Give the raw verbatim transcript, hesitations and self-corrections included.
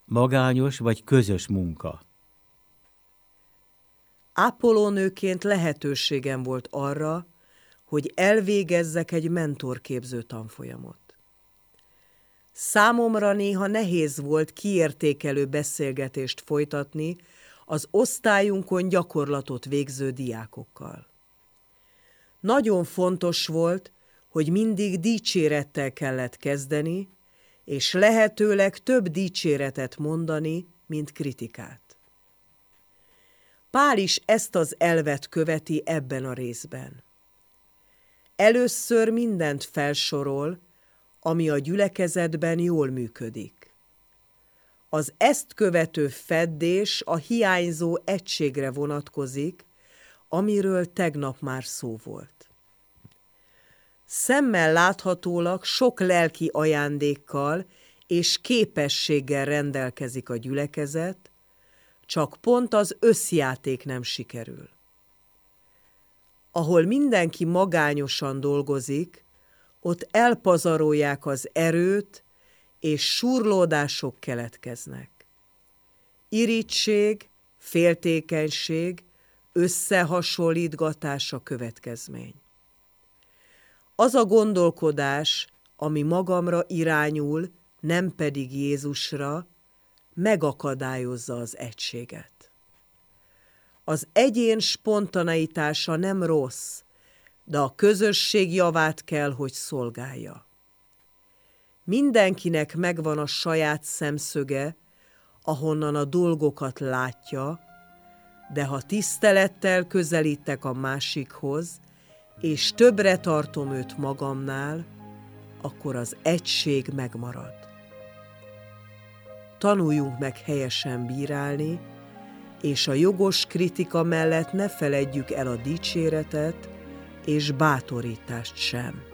Magányos vagy közös munka? Ápolónőként lehetőségem volt arra, hogy elvégezzek egy mentorképző tanfolyamot. Számomra néha nehéz volt kiértékelő beszélgetést folytatni az osztályunkon gyakorlatot végző diákokkal. Nagyon fontos volt, hogy mindig dicsérettel kellett kezdeni, és lehetőleg több dicséretet mondani, mint kritikát. Pál is ezt az elvet követi ebben a részben. Először mindent felsorol, ami a gyülekezetben jól működik. Az ezt követő feddés a hiányzó egységre vonatkozik, amiről tegnap már szó volt. Szemmel láthatólag sok lelki ajándékkal és képességgel rendelkezik a gyülekezet, csak pont az összjáték nem sikerül. Ahol mindenki magányosan dolgozik, ott elpazarolják az erőt, és surlódások keletkeznek. Irigység, féltékenység, összehasonlítgatás a következmény. Az a gondolkodás, ami magamra irányul, nem pedig Jézusra, megakadályozza az egységet. Az egyén spontaneitása nem rossz, de a közösség javát kell, hogy szolgálja. Mindenkinek megvan a saját szemszöge, ahonnan a dolgokat látja, de ha tisztelettel közelítek a másikhoz, és többre tartom őt magamnál, akkor az egység megmarad. Tanuljunk meg helyesen bírálni, és a jogos kritika mellett ne feledjük el a dicséretet és bátorítást sem.